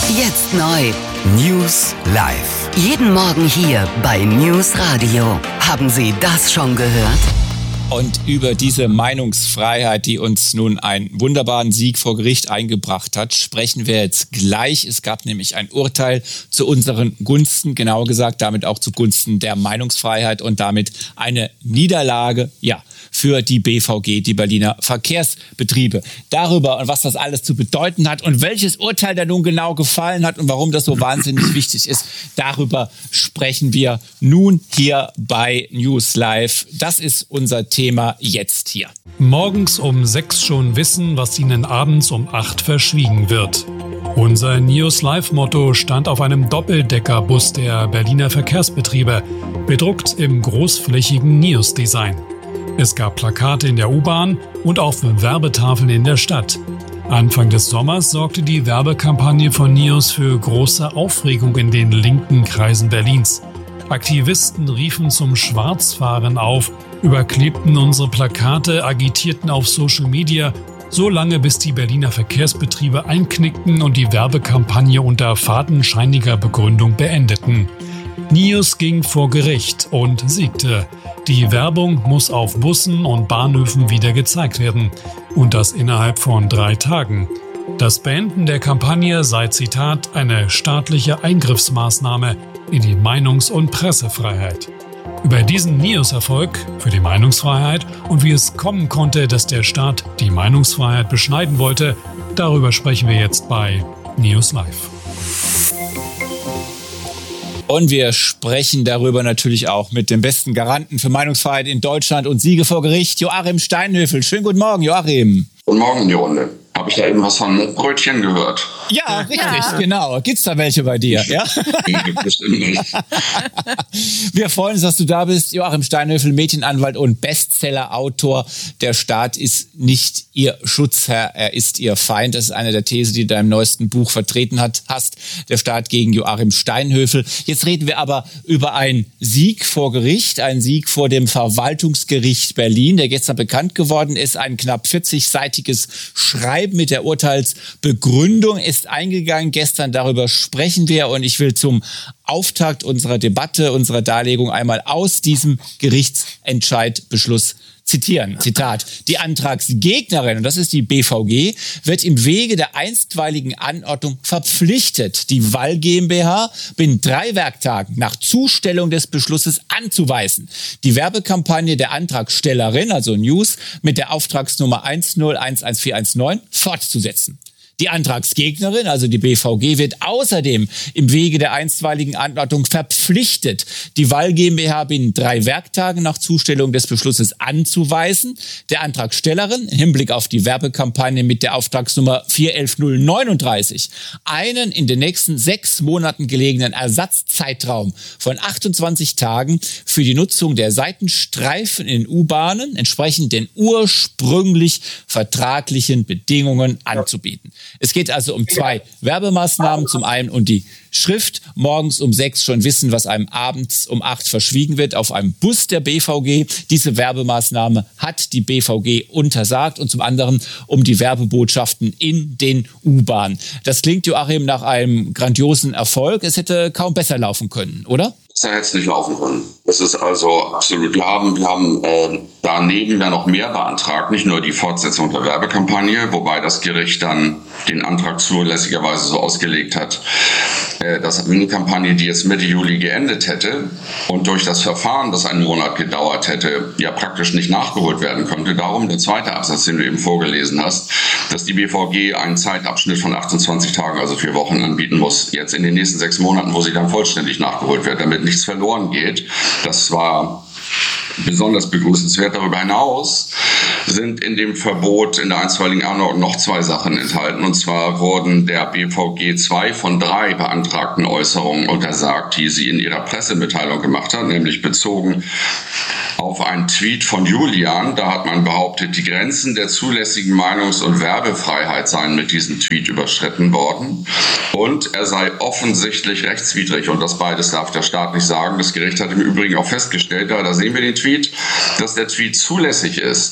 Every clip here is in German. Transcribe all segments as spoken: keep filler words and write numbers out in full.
Jetzt neu. News Live. Jeden Morgen hier bei News Radio. Haben Sie das schon gehört? Und über diese Meinungsfreiheit, die uns nun einen wunderbaren Sieg vor Gericht eingebracht hat, sprechen wir jetzt gleich. Es gab nämlich ein Urteil zu unseren Gunsten, genauer gesagt damit auch zugunsten der Meinungsfreiheit und damit eine Niederlage, ja, für die B V G, die Berliner Verkehrsbetriebe. Darüber und was das alles zu bedeuten hat und welches Urteil da nun genau gefallen hat und warum das so wahnsinnig wichtig ist, darüber sprechen wir nun hier bei News Live. Das ist unser Thema jetzt hier. Morgens um sechs schon wissen, was Ihnen abends um acht verschwiegen wird. Unser News Live-Motto stand auf einem Doppeldeckerbus der Berliner Verkehrsbetriebe, bedruckt im großflächigen News-Design. Es gab Plakate in der U-Bahn und auch Werbetafeln in der Stadt. Anfang des Sommers sorgte die Werbekampagne von Neos für große Aufregung in den linken Kreisen Berlins. Aktivisten riefen zum Schwarzfahren auf, überklebten unsere Plakate, agitierten auf Social Media, so lange bis die Berliner Verkehrsbetriebe einknickten und die Werbekampagne unter fadenscheiniger Begründung beendeten. Neos ging vor Gericht und siegte. Die Werbung muss auf Bussen und Bahnhöfen wieder gezeigt werden. Und das innerhalb von drei Tagen. Das Beenden der Kampagne sei, Zitat, eine staatliche Eingriffsmaßnahme in die Meinungs- und Pressefreiheit. Über diesen Neos-Erfolg für die Meinungsfreiheit und wie es kommen konnte, dass der Staat die Meinungsfreiheit beschneiden wollte, darüber sprechen wir jetzt bei News Live. Und wir sprechen darüber natürlich auch mit dem besten Garanten für Meinungsfreiheit in Deutschland und Siege vor Gericht, Joachim Steinhöfel. Schönen guten Morgen, Joachim. Guten Morgen in die Runde. Habe ich da eben was von Brötchen gehört? Ja, richtig, ja. Genau. Gibt's da welche bei dir? Ja? Bestimmt nicht. Wir freuen uns, dass du da bist. Joachim Steinhöfel, Medienanwalt und Bestseller-Autor. Der Staat ist nicht ihr Schutzherr, er ist ihr Feind. Das ist eine der Thesen, die du in deinem neuesten Buch vertreten hat, hast. Der Staat gegen Joachim Steinhöfel. Jetzt reden wir aber über einen Sieg vor Gericht, einen Sieg vor dem Verwaltungsgericht Berlin, der gestern bekannt geworden ist. Ein knapp vierzigseitiges Schreiben mit der Urteilsbegründung ist eingegangen. Gestern darüber sprechen wir und ich will zum Auftakt unserer Debatte, unserer Darlegung einmal aus diesem Gerichtsentscheidbeschluss zitieren. Zitat. Die Antragsgegnerin, und das ist die B V G, wird im Wege der einstweiligen Anordnung verpflichtet, die Wall GmbH binnen drei Werktagen nach Zustellung des Beschlusses anzuweisen, die Werbekampagne der Antragstellerin, also News, mit der Auftragsnummer eins null eins eins vier eins neun fortzusetzen. Die Antragsgegnerin, also die B V G, wird außerdem im Wege der einstweiligen Anordnung verpflichtet, die Wall GmbH binnen drei Werktagen nach Zustellung des Beschlusses anzuweisen, der Antragstellerin im Hinblick auf die Werbekampagne mit der Auftragsnummer vier eins null null drei neun einen in den nächsten sechs Monaten gelegenen Ersatzzeitraum von achtundzwanzig Tagen für die Nutzung der Seitenstreifen in U-Bahnen entsprechend den ursprünglich vertraglichen Bedingungen anzubieten. Es geht also um zwei Werbemaßnahmen. Zum einen um die Schrift, morgens um sechs schon wissen, was einem abends um acht verschwiegen wird, auf einem Bus der B V G. Diese Werbemaßnahme hat die B V G untersagt und zum anderen um die Werbebotschaften in den U-Bahnen. Das klingt, Joachim, nach einem grandiosen Erfolg. Es hätte kaum besser laufen können, oder? Das hätte es nicht laufen können. Das ist also absolut. Wir haben, wir haben äh, daneben ja noch mehr beantragt, nicht nur die Fortsetzung der Werbekampagne, wobei das Gericht dann den Antrag zulässigerweise so ausgelegt hat, äh, dass eine Kampagne, die jetzt Mitte Juli geendet hätte und durch das Verfahren, das einen Monat gedauert hätte, ja praktisch nicht nachgeholt werden könnte. Darum der zweite Absatz, den du eben vorgelesen hast, dass die B V G einen Zeitabschnitt von achtundzwanzig Tagen, also vier Wochen, anbieten muss, jetzt in den nächsten sechs Monaten, wo sie dann vollständig nachgeholt wird, damit nichts verloren geht. Das war besonders begrüßenswert. Darüber hinaus sind in dem Verbot in der einstweiligen Anordnung noch zwei Sachen enthalten. Und zwar wurden der B V G zwei von drei beantragten Äußerungen untersagt, die sie in ihrer Pressemitteilung gemacht hat, nämlich bezogen auf einen Tweet von Julian. Da hat man behauptet, die Grenzen der zulässigen Meinungs- und Werbefreiheit seien mit diesem Tweet überschritten worden. Und er sei offensichtlich rechtswidrig. Und das beides darf der Staat nicht sagen. Das Gericht hat im Übrigen auch festgestellt, da, da sehen wir den Tweet, dass der Tweet zulässig ist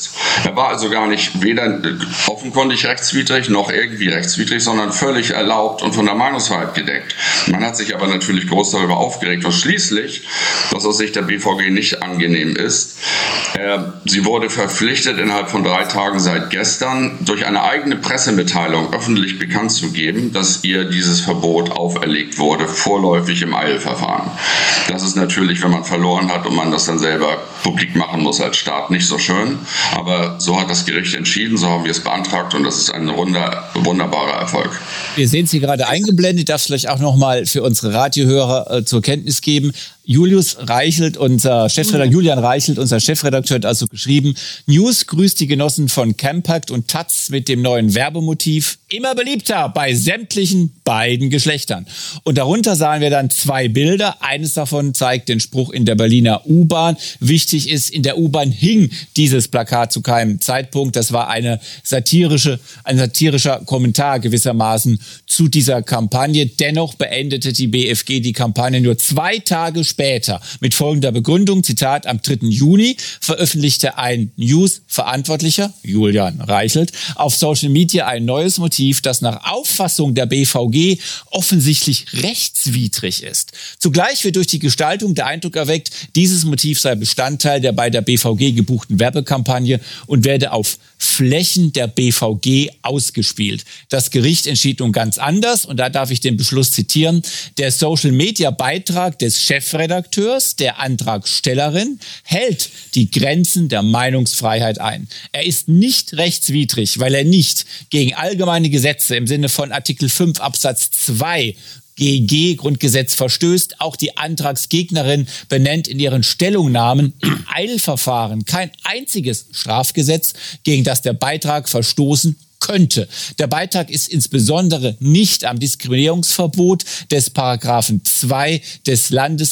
Er war also gar nicht weder offenkundig rechtswidrig noch irgendwie rechtswidrig, sondern völlig erlaubt und von der Meinungsfreiheit gedeckt. Man hat sich aber natürlich groß darüber aufgeregt und schließlich, was aus Sicht der B V G nicht angenehm ist, äh, sie wurde verpflichtet, innerhalb von drei Tagen seit gestern durch eine eigene Pressemitteilung öffentlich bekannt zu geben, dass ihr dieses Verbot auferlegt wurde, vorläufig im Eilverfahren. Das ist natürlich, wenn man verloren hat und man das dann selber publik machen muss als Staat, nicht so schön. Aber so hat das Gericht entschieden, so haben wir es beantragt und das ist ein wunder, wunderbarer Erfolg. Wir sehen Sie gerade eingeblendet, darf es vielleicht auch nochmal für unsere Radiohörer äh, zur Kenntnis geben. Julius Reichelt, unser Chefredakteur, Julian Reichelt, unser Chefredakteur, hat also geschrieben, News grüßt die Genossen von Campact und Taz mit dem neuen Werbemotiv, immer beliebter bei sämtlichen beiden Geschlechtern. Und darunter sahen wir dann zwei Bilder. Eines davon zeigt den Spruch in der Berliner U-Bahn. Wichtig ist, in der U-Bahn hing dieses Plakat zu keinem Zeitpunkt. Das war eine satirische, ein satirischer Kommentar gewissermaßen zu dieser Kampagne. Dennoch beendete die B F G die Kampagne nur zwei Tage später. Später mit folgender Begründung, Zitat, am dritten Juni veröffentlichte ein News-Verantwortlicher, Julian Reichelt, auf Social Media ein neues Motiv, das nach Auffassung der B V G offensichtlich rechtswidrig ist. Zugleich wird durch die Gestaltung der Eindruck erweckt, dieses Motiv sei Bestandteil der bei der B V G gebuchten Werbekampagne und werde auf Flächen der B V G ausgespielt. Das Gericht entschied nun ganz anders und da darf ich den Beschluss zitieren. Der Social-Media-Beitrag des Chefredakteurs, der Antragstellerin, hält die Grenzen der Meinungsfreiheit ein. Er ist nicht rechtswidrig, weil er nicht gegen allgemeine Gesetze im Sinne von Artikel fünf Absatz zwei G G Grundgesetz verstößt. Auch die Antragsgegnerin benennt in ihren Stellungnahmen im Eilverfahren kein einziges Strafgesetz, gegen das der Beitrag verstoßen könnte. Der Beitrag ist insbesondere nicht am Diskriminierungsverbot des Paragraphen zwei des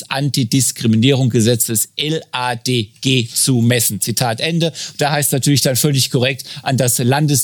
Landesantidiskriminierungsgesetzes L A D G zu messen. Zitat Ende. Da heißt natürlich dann völlig korrekt, an das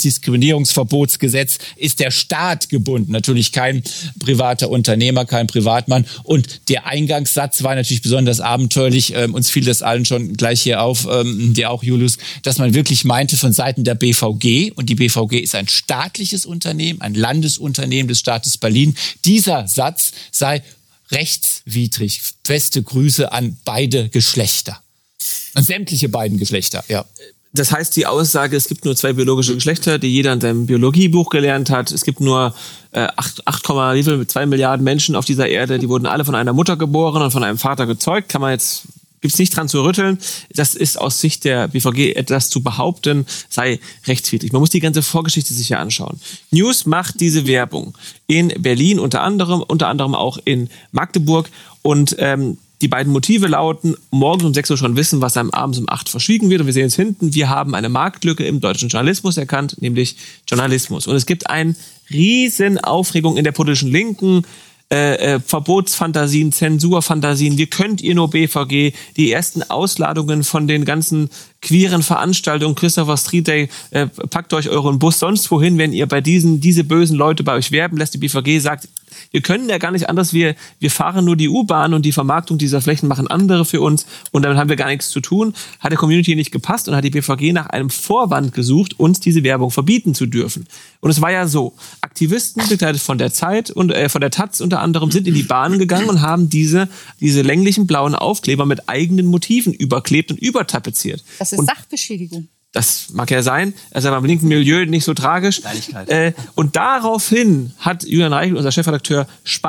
Landesdiskriminierungsverbotsgesetz ist der Staat gebunden. Natürlich kein privater Unternehmer, kein Privatmann. Und der Eingangssatz war natürlich besonders abenteuerlich. Ähm, uns fiel das allen schon gleich hier auf, ähm, dir auch, Julius, dass man wirklich meinte von Seiten der B V G, und die B V G ist ein staatliches Unternehmen, ein Landesunternehmen des Staates Berlin. Dieser Satz sei rechtswidrig. Beste Grüße an beide Geschlechter. An sämtliche beiden Geschlechter, ja. Das heißt, die Aussage, es gibt nur zwei biologische Geschlechter, die jeder in seinem Biologiebuch gelernt hat. Es gibt nur äh, acht, wie viel, zwei Milliarden Menschen auf dieser Erde, die wurden alle von einer Mutter geboren und von einem Vater gezeugt. Kann man jetzt Gibt es nicht dran zu rütteln. Das ist aus Sicht der B V G, etwas zu behaupten, sei rechtswidrig. Man muss die ganze Vorgeschichte sich ja anschauen. News macht diese Werbung in Berlin unter anderem, unter anderem auch in Magdeburg. Und ähm, die beiden Motive lauten, morgens um sechs Uhr schon wissen, was am abends um acht verschwiegen wird. Und wir sehen es hinten, wir haben eine Marktlücke im deutschen Journalismus erkannt, nämlich Journalismus. Und es gibt eine riesen Aufregung in der politischen Linken, Äh, äh, Verbotsfantasien, Zensurfantasien, wie könnt ihr nur B V G, die ersten Ausladungen von den ganzen queeren Veranstaltungen, Christopher Street Day, äh, packt euch euren Bus sonst wohin, wenn ihr bei diesen, diese bösen Leute bei euch werben lässt. Die B V G sagt, wir können ja gar nicht anders, wir, wir fahren nur die U-Bahn und die Vermarktung dieser Flächen machen andere für uns und damit haben wir gar nichts zu tun. Hat der Community nicht gepasst und hat die B V G nach einem Vorwand gesucht, uns diese Werbung verbieten zu dürfen. Und es war ja so, Aktivisten, begleitet von der Zeit und äh, von der Taz unter anderem, sind in die Bahn gegangen und haben diese, diese länglichen blauen Aufkleber mit eigenen Motiven überklebt und übertapeziert. Das ist und Sachbeschädigung. Das mag ja sein, also beim linken Milieu nicht so tragisch. Äh, und daraufhin hat Julian Reichelt, unser Chefredakteur,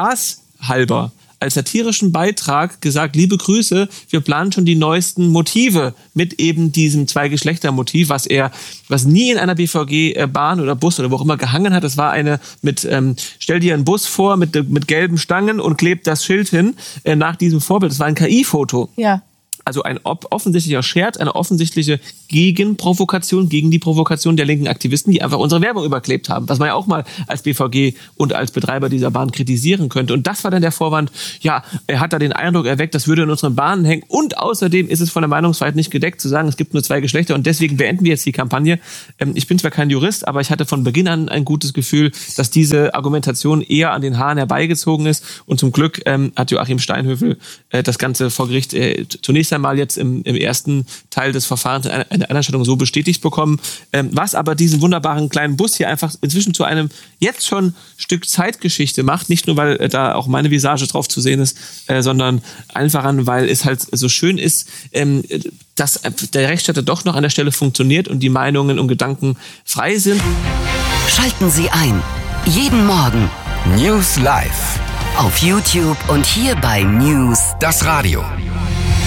spaßhalber als satirischen Beitrag gesagt, liebe Grüße, wir planen schon die neuesten Motive mit eben diesem Zwei-Geschlechter-Motiv, was er, was nie in einer B V G-Bahn oder Bus oder wo auch immer gehangen hat. Das war eine mit, ähm, stell dir einen Bus vor mit, mit gelben Stangen und klebt das Schild hin äh, nach diesem Vorbild. Das war ein K I-Foto. Ja. Also ein offensichtlicher Scherz, eine offensichtliche Gegenprovokation gegen die Provokation der linken Aktivisten, die einfach unsere Werbung überklebt haben. Was man ja auch mal als B V G und als Betreiber dieser Bahn kritisieren könnte. Und das war dann der Vorwand, ja, er hat da den Eindruck erweckt, das würde in unseren Bahnen hängen. Und außerdem ist es von der Meinungsfreiheit nicht gedeckt, zu sagen, es gibt nur zwei Geschlechter und deswegen beenden wir jetzt die Kampagne. Ich bin zwar kein Jurist, aber ich hatte von Beginn an ein gutes Gefühl, dass diese Argumentation eher an den Haaren herbeigezogen ist. Und zum Glück ähm, hat Joachim Steinhöfel äh, das Ganze vor Gericht äh, zunächst einmal mal jetzt im, im ersten Teil des Verfahrens in einer, einer Anstellung so bestätigt bekommen, ähm, was aber diesen wunderbaren kleinen Bus hier einfach inzwischen zu einem jetzt schon Stück Zeitgeschichte macht, nicht nur, weil äh, da auch meine Visage drauf zu sehen ist, äh, sondern einfach an, weil es halt so schön ist, ähm, dass der Rechtsstaat doch noch an der Stelle funktioniert und die Meinungen und Gedanken frei sind. Schalten Sie ein. Jeden Morgen. News Live. Auf YouTube und hier bei News. Das Radio.